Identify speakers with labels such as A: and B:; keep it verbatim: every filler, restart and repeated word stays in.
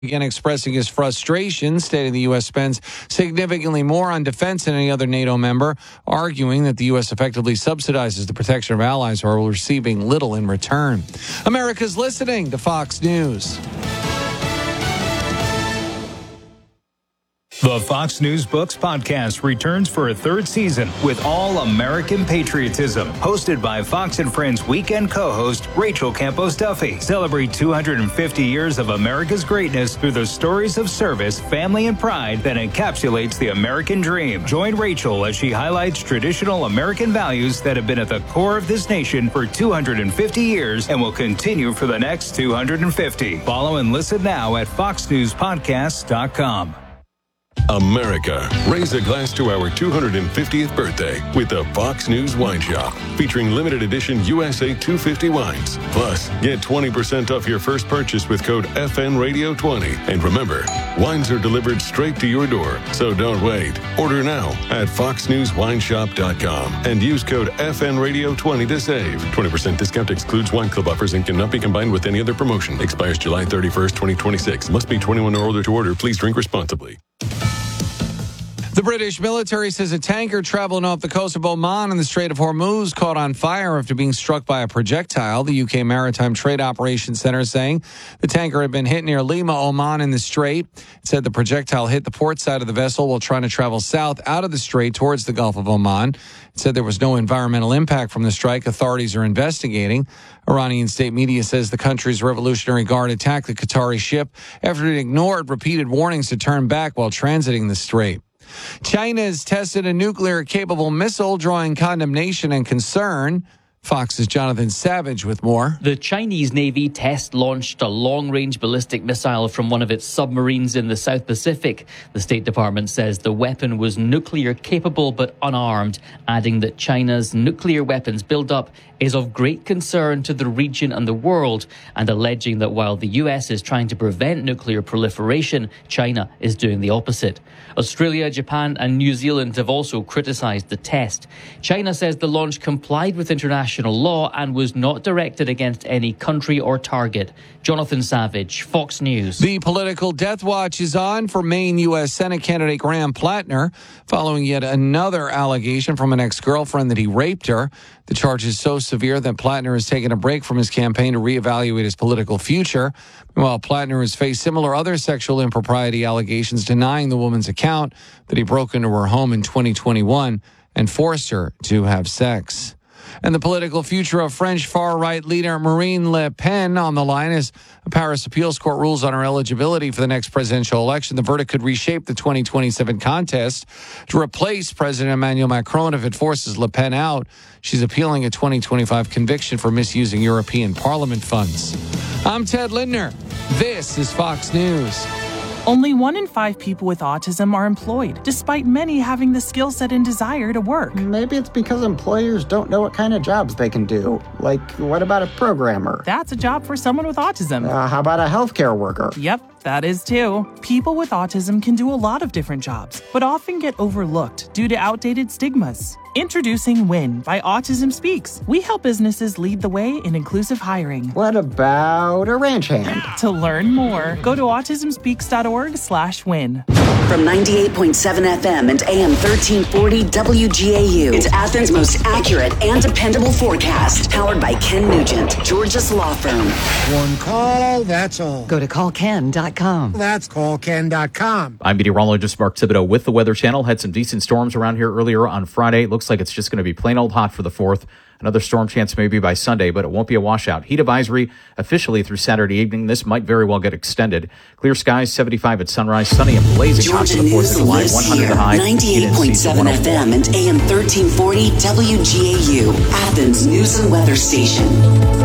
A: Again, expressing his frustration, stating the U S spends significantly more on defense than any other NATO member, arguing that the U S effectively subsidizes the protection of allies who are receiving little in return. America's listening to Fox News.
B: The Fox News Books podcast returns for a third season with all American patriotism. Hosted by Fox and Friends weekend co-host Rachel Campos Duffy. Celebrate two hundred fifty years of America's greatness through the stories of service, family, and pride that encapsulates the American dream. Join Rachel as she highlights traditional American values that have been at the core of this nation for two hundred fifty years and will continue for the next two hundred fifty. Follow and listen now at fox news podcasts dot com.
C: America, raise a glass to our two hundred fiftieth birthday with the Fox News Wine Shop, featuring limited edition U S A two fifty wines. Plus, get twenty percent off your first purchase with code F N Radio twenty. And remember, wines are delivered straight to your door, so don't wait. Order now at fox news wine shop dot com and use code F N Radio twenty to save. twenty percent discount excludes wine club offers and cannot be combined with any other promotion. Expires July thirty-first, twenty twenty-six. Must be twenty-one or older to order. Please drink responsibly.
A: The British military says a tanker traveling off the coast of Oman in the Strait of Hormuz caught on fire after being struck by a projectile. The U K Maritime Trade Operations Center is saying the tanker had been hit near Lima, Oman in the strait. It said the projectile hit the port side of the vessel while trying to travel south out of the strait towards the Gulf of Oman. It said there was no environmental impact from the strike. Authorities are investigating. Iranian state media says the country's Revolutionary Guard attacked the Qatari ship after it ignored repeated warnings to turn back while transiting the strait. China has tested a nuclear-capable missile, drawing condemnation and concern. Fox's Jonathan Savage with more.
D: The Chinese Navy test-launched a long-range ballistic missile from one of its submarines in the South Pacific. The State Department says the weapon was nuclear-capable but unarmed, adding that China's nuclear weapons buildup is of great concern to the region and the world, and alleging that while the U S is trying to prevent nuclear proliferation, China is doing the opposite. Australia, Japan, and New Zealand have also criticized the test. China says the launch complied with international law and was not directed against any country or target. Jonathan Savage, Fox News.
A: The political death watch is on for Maine U S Senate candidate Graham Plattner, following yet another allegation from an ex-girlfriend that he raped her. The charge is so severe that Plattner has taken a break from his campaign to reevaluate his political future. Meanwhile, Plattner has faced similar other sexual impropriety allegations, denying the woman's account that he broke into her home in twenty twenty-one and forced her to have sex. And the political future of French far-right leader Marine Le Pen on the line as a Paris appeals court rules on her eligibility for the next presidential election. The verdict could reshape the twenty twenty-seven contest to replace President Emmanuel Macron if it forces Le Pen out. She's appealing a twenty twenty-five conviction for misusing European Parliament funds. I'm Ted Lindner. This is Fox News.
E: Only one in five people with autism are employed, despite many having the skill set and desire to work.
F: Maybe it's because employers don't know what kind of jobs they can do. Like, what about a programmer?
E: That's a job for someone with autism.
F: Uh, how about a healthcare worker?
E: Yep, that is too. People with autism can do a lot of different jobs, but often get overlooked due to outdated stigmas. Introducing WIN by Autism Speaks. We help businesses lead the way in inclusive hiring.
F: What about a ranch hand?
E: To learn more, go to autism speaks dot org slash win.
G: From ninety-eight point seven F M and A M thirteen forty W G A U, it's Athens' most accurate and dependable forecast. Powered by Ken Nugent, Georgia's law firm.
H: One call, that's all.
I: Go to call ken dot com.
H: That's call ken dot com.
J: I'm meteorologist Mark Thibodeau with the Weather Channel. Had some decent storms around here earlier on Friday. Looks like it's just going to be plain old hot for the fourth. Another storm chance maybe by Sunday, but it won't be a washout. Heat advisory officially through Saturday evening. This might very well get extended. Clear skies, seventy-five at sunrise, sunny and blazing hot for the fourth of July, one hundred the high.
G: ninety-eight point seven F M and A M thirteen forty W G A U, Athens News and Weather Station.